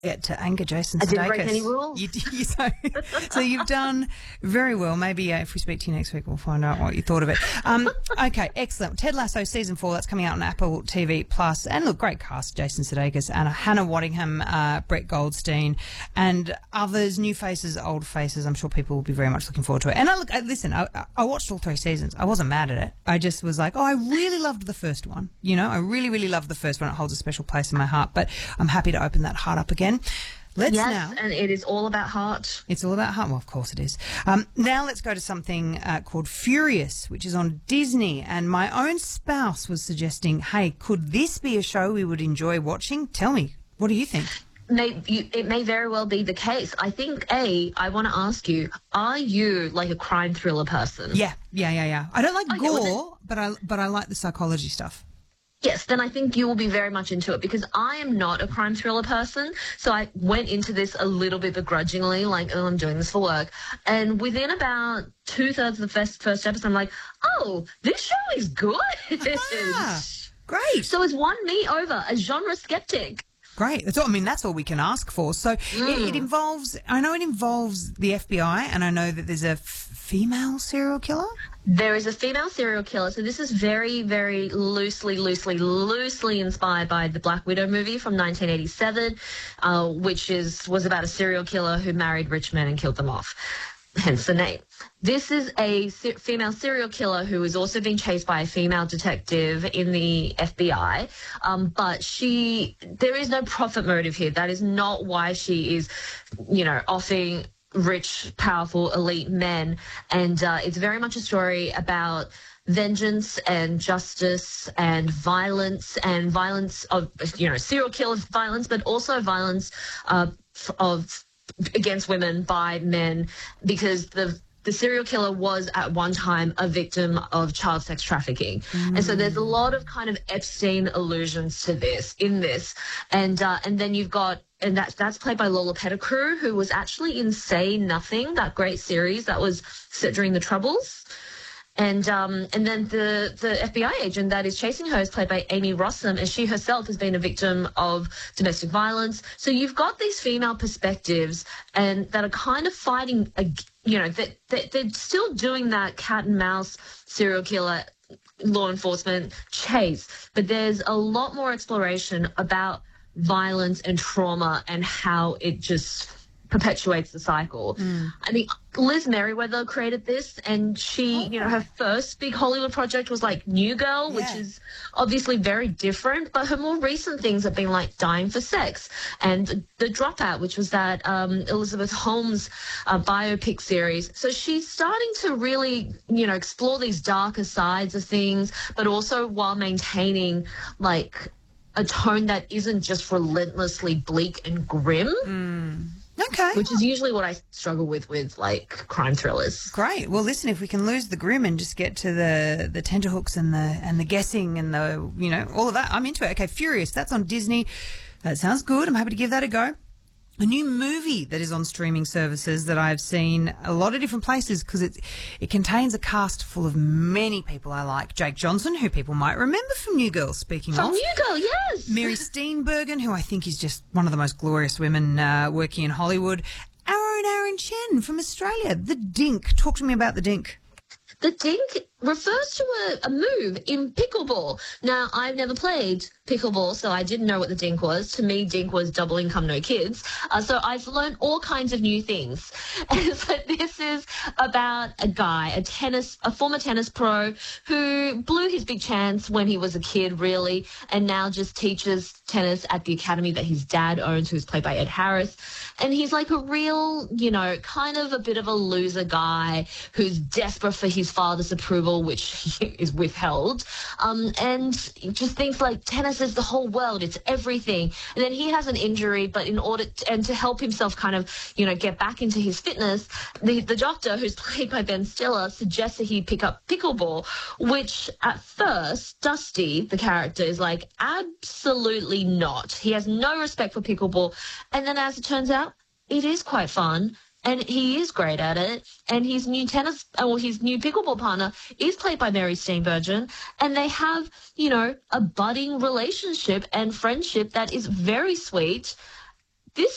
to anger Jason Sudeikis. I didn't break any rules. So you've done very well. Maybe if we speak to you next week, we'll find out what you thought of it. Okay, excellent. Ted Lasso season 4, that's coming out on Apple TV Plus. And look, great cast: Jason Sudeikis, Hannah Waddingham, Brett Goldstein, and others, new faces, old faces. I'm sure people will be very much looking forward to it. And listen, I watched all 3 seasons. I wasn't mad at it. I just was like, I really loved the first one. I really, really loved the first one. It holds a special place in my heart. But I'm happy to open that heart up again. Yes, and it is all about heart. It's all about heart. Well, of course it is. Now let's go to something called Furious, which is on Disney. And my own spouse was suggesting, hey, could this be a show we would enjoy watching? Tell me, what do you think? It may very well be the case. I think, I want to ask you, are you like a crime thriller person? Yeah. I don't like gore, but I like the psychology stuff. Yes, then I think you will be very much into it, because I am not a crime thriller person. So I went into this a little bit begrudgingly, like, I'm doing this for work. And within about 2/3 of the first episode, I'm like, oh, this show is good. Great. So it's won me over, a genre skeptic. Great. That's all we can ask for. So it involves the FBI, and I know that there's a female serial killer. There is a female serial killer. So this is very, very loosely inspired by the Black Widow movie from 1987, which was about a serial killer who married rich men and killed them off. Hence the name. This is a female serial killer who is also being chased by a female detective in the FBI. But there is no profit motive here. That is not why she is, offing rich, powerful, elite men. And it's very much a story about vengeance and justice and violence of, serial killer violence, but also violence against women by men, because the serial killer was at one time a victim of child sex trafficking. And so there's a lot of kind of Epstein allusions to this in this. And then you've got, and that's played by Lola Pettigrew, who was actually in Say Nothing, that great series that was set during the Troubles. And then the FBI agent that is chasing her is played by Amy Rossum, and she herself has been a victim of domestic violence. So you've got these female perspectives, and that are kind of fighting, that they're still doing that cat and mouse serial killer law enforcement chase, but there's a lot more exploration about violence and trauma and how it just perpetuates the cycle. I mean, Liz Merriweather created this, and she, her first big Hollywood project was like New Girl, which is obviously very different, but her more recent things have been like Dying for Sex and The Dropout, which was that Elizabeth Holmes biopic series. So she's starting to really, explore these darker sides of things, but also while maintaining like a tone that isn't just relentlessly bleak and grim. Okay. Which is usually what I struggle with like crime thrillers. Great. Well, listen, if we can lose the grim and just get to the tenterhooks and the guessing and the, all of that, I'm into it. Okay, Furious, that's on Disney. That sounds good. I'm happy to give that a go. A new movie that is on streaming services that I've seen a lot of different places, because it contains a cast full of many people I like. Jake Johnson, who people might remember from New Girl, speaking of. From New Girl, yes. Mary Steenburgen, who I think is just one of the most glorious women working in Hollywood. Aaron Chen from Australia. The Dink. Talk to me about The Dink. The Dink refers to a move in pickleball. Now, I've never played pickleball, so I didn't know what the Dink was. To me, Dink was double income, no kids. So I've learned all kinds of new things. And so this is about a guy, a former tennis pro who blew his big chance when he was a kid, really, and now just teaches tennis at the academy that his dad owns, who's played by Ed Harris. And he's like a real, kind of a bit of a loser guy who's desperate for his father's approval, which is withheld, and just thinks like tennis is the whole world, it's everything. And then he has an injury, but to help himself kind of, get back into his fitness, the doctor, who's played by Ben Stiller, suggests that he pick up pickleball, which at first, Dusty, the character, is like, absolutely not. He has no respect for pickleball. And then as it turns out, it is quite fun. And he is great at it. And his new his new pickleball partner is played by Mary Steenburgen. And they have, a budding relationship and friendship that is very sweet.